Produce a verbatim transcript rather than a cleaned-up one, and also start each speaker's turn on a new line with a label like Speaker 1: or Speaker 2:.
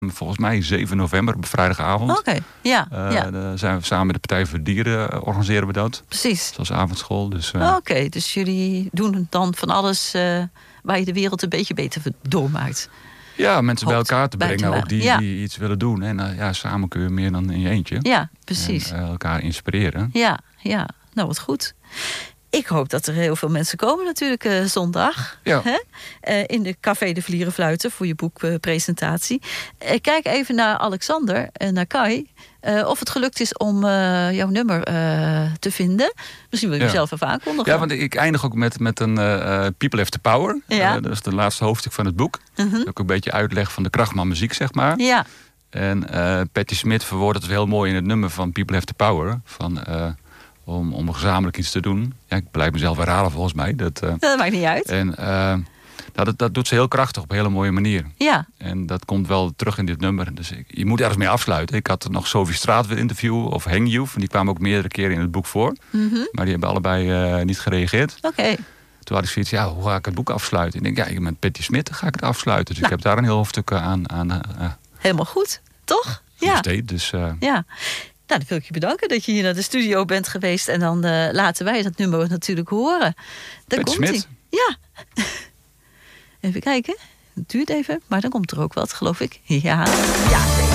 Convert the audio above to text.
Speaker 1: Volgens mij zeven november op vrijdagavond.
Speaker 2: Oké, okay, ja.
Speaker 1: Uh,
Speaker 2: ja.
Speaker 1: Dan zijn we samen met de Partij voor de Dieren uh, organiseren we dat.
Speaker 2: Precies.
Speaker 1: Zoals avondschool. Dus, uh...
Speaker 2: Oké, okay, dus jullie doen dan van alles uh, waar je de wereld een beetje beter doormaakt.
Speaker 1: Ja, mensen bij elkaar te brengen,
Speaker 2: te
Speaker 1: ook die,
Speaker 2: ja.
Speaker 1: die iets willen doen. En uh, ja, samen kun je meer dan in je eentje.
Speaker 2: Ja, precies.
Speaker 1: En, uh, elkaar inspireren.
Speaker 2: Ja, ja, nou wat goed. Ik hoop dat er heel veel mensen komen natuurlijk uh, zondag.
Speaker 1: Ja.
Speaker 2: Hè? Uh, in de Café de Vlierenfluiten voor je boekpresentatie. Uh, kijk even naar Alexander en naar Kai. Uh, of het gelukt is om uh, jouw nummer uh, te vinden. Misschien wil je
Speaker 1: ja.
Speaker 2: jezelf even aankondigen.
Speaker 1: Ja, want ik eindig ook met, met een uh, People Have the Power.
Speaker 2: Ja.
Speaker 1: Uh, dat is het laatste hoofdstuk van het boek.
Speaker 2: Uh-huh.
Speaker 1: Ook een beetje uitleg van de kracht van muziek, zeg maar.
Speaker 2: Ja.
Speaker 1: En uh, Patti Smith verwoordt het heel mooi in het nummer van People Have the Power. Van... Uh, Om, om gezamenlijk iets te doen. Ja, ik blijf mezelf herhalen volgens mij. Dat, uh,
Speaker 2: dat maakt niet uit.
Speaker 1: En uh, nou, dat, dat doet ze heel krachtig op een hele mooie manier.
Speaker 2: Ja.
Speaker 1: En dat komt wel terug in dit nummer. Dus ik, je moet ergens mee afsluiten. Ik had nog Sophie Straat interview of Hang Youth. Die kwamen ook meerdere keren in het boek voor.
Speaker 2: Mm-hmm.
Speaker 1: Maar die hebben allebei uh, niet gereageerd.
Speaker 2: Oké. Okay.
Speaker 1: Toen had ik zoiets, ja, hoe ga ik het boek afsluiten? Ik denk, ja, met Patti Smith ga ik het afsluiten. Dus nou. ik heb daar een heel hoofdstuk aan. aan uh,
Speaker 2: Helemaal goed, toch? Ja.
Speaker 1: Steeds, dus, uh,
Speaker 2: ja. Nou, dan wil ik je bedanken dat je hier naar de studio bent geweest. En dan uh, laten wij dat nummer natuurlijk horen. Daar komt hij. Ja. Even kijken. Het duurt even, maar dan komt er ook wat, geloof ik. Ja. Ja.